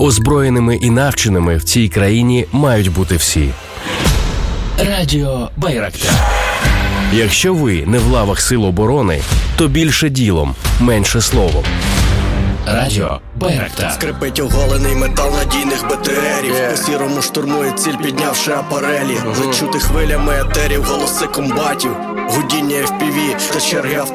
Озброєними і навченими в цій країні мають бути всі. Радіо Байрактар. Якщо ви не в лавах Сил оборони, то більше ділом, менше словом. Радіо Байрактар. Скрипить оголений метал надійних БТРів. По сірому штурмує ціль, піднявши апарелі. Чути хвилями етерів, голоси комбатів, гудіння FPV та черги авто.